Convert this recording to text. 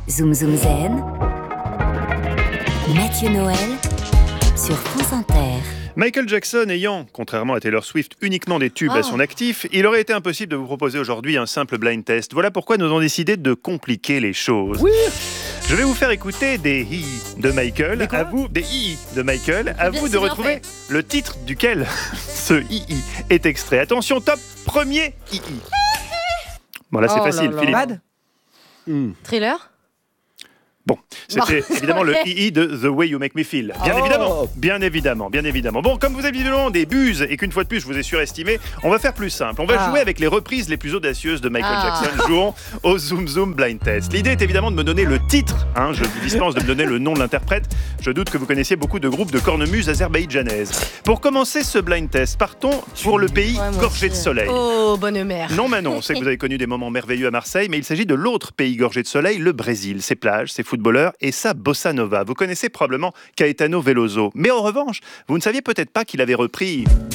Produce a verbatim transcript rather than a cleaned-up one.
Zoom Zoom Zen, Mathieu Noël sur France Inter. Michael Jackson ayant, contrairement à Taylor Swift, uniquement des tubes oh. à son actif, il aurait été impossible de vous proposer aujourd'hui un simple blind test. Voilà pourquoi nous avons décidé de compliquer les choses. Oui. Je vais vous faire écouter des hi de Michael, à vous des hi de Michael, à vous de retrouver le titre duquel ce hi est extrait. Attention, top, premier hi. Bon là c'est oh facile, là là. Philippe. Bad mm. Thriller. Bon, c'était bon, évidemment le hi de The Way You Make Me Feel. Bien oh. évidemment, bien évidemment, bien évidemment. Bon, comme vous avez évidemment des buses et qu'une fois de plus je vous ai surestimé, on va faire plus simple. On va ah. jouer avec les reprises les plus audacieuses de Michael ah. Jackson. Jouons au Zoom Zoom Blind Test. L'idée est évidemment de me donner le titre. Hein, je vous dispense de me donner le nom de l'interprète. Je doute que vous connaissiez beaucoup de groupes de cornemuse azerbaïdjanaises. Pour commencer ce blind test, partons pour le pays ouais, gorgé de soleil. Oh, bonne mère. Non, mais non, c'est que vous avez connu des moments merveilleux à Marseille, mais il s'agit de l'autre pays gorgé de soleil, le Brésil. Ses plages, ses footballeurs et sa bossa nova. Vous connaissez probablement Caetano Veloso. Mais en revanche, vous ne saviez peut-être pas qu'il avait repris...